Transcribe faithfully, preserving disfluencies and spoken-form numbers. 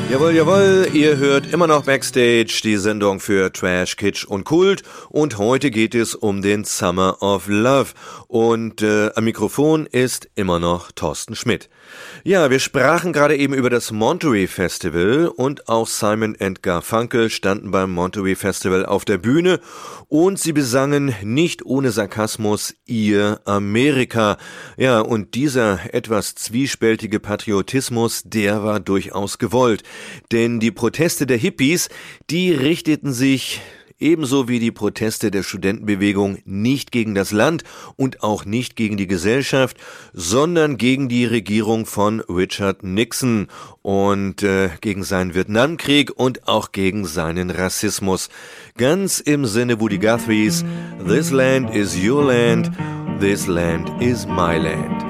Jawohl, jawohl, ihr hört immer noch Backstage, die Sendung für Trash, Kitsch und Kult, und heute geht es um den Summer of Love und äh, am Mikrofon ist immer noch Thorsten Schmidt. Ja, wir sprachen gerade eben über das Monterey Festival und auch Simon and Garfunkel standen beim Monterey Festival auf der Bühne und sie besangen nicht ohne Sarkasmus ihr Amerika. Ja, und dieser etwas zwiespältige Patriotismus, der war durchaus gewollt. Denn die Proteste der Hippies, die richteten sich ebenso wie die Proteste der Studentenbewegung nicht gegen das Land und auch nicht gegen die Gesellschaft, sondern gegen die Regierung von Richard Nixon und äh, gegen seinen Vietnamkrieg und auch gegen seinen Rassismus. Ganz im Sinne Woody Guthrie's This land is your land, this land is my land.